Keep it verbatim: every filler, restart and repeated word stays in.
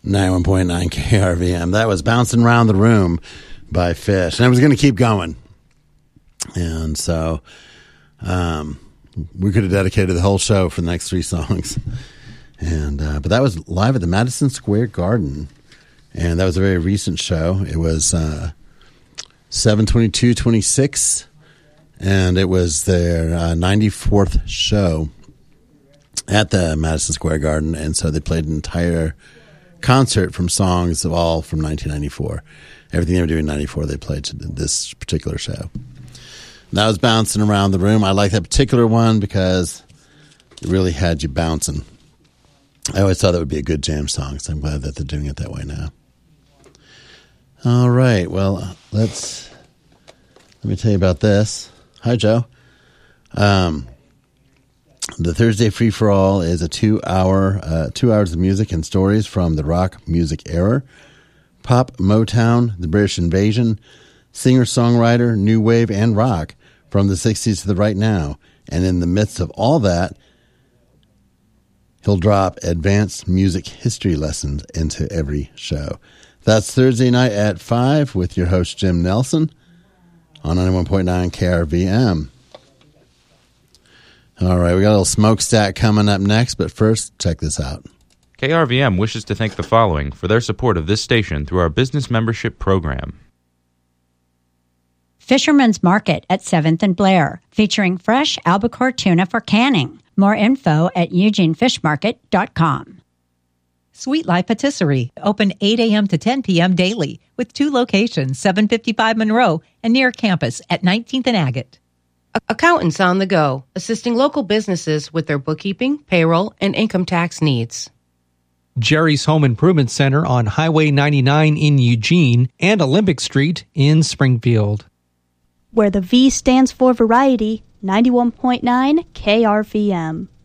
ninety-one point nine K R V M. That was Bouncing Around the Room by Fish. And I was going to keep going. And so um, we could have dedicated the whole show for the next three songs. And uh, but that was live at the Madison Square Garden. And that was a very recent show. It was uh, seven twenty-two twenty-six. And it was their uh, ninety-fourth show at the Madison Square Garden. And so they played an entire concert from songs of all from nineteen ninety-four. Everything they were doing in ninety-four, they played to this particular show. And that was Bouncing Around the Room. I like that particular one because it really had you bouncing. I always thought that would be a good jam song, so I'm glad that they're doing it that way now. All right, well, let's let me tell you about this. Hi, Joe. Um, the Thursday Free for All is a two-hour, uh, two hours of music and stories from the rock music era, pop, Motown, the British Invasion, singer-songwriter, new wave, and rock from the sixties to the right now. And in the midst of all that, he'll drop advanced music history lessons into every show. That's Thursday night at five with your host, Jim Nelson, on ninety-one point nine K R V M. All right, we got a little smokestack coming up next, but first, check this out. K R V M wishes to thank the following for their support of this station through our business membership program. Fisherman's Market at seventh and Blair, featuring fresh albacore tuna for canning. More info at eugene fish market dot com. Sweet Life Patisserie, open eight a.m. to ten p.m. daily, with two locations, seven fifty-five Monroe and near campus at nineteenth and Agate. Accountants on the go, assisting local businesses with their bookkeeping, payroll, and income tax needs. Jerry's Home Improvement Center on Highway ninety-nine in Eugene and Olympic Street in Springfield. Where the V stands for variety, ninety-one point nine K R V M.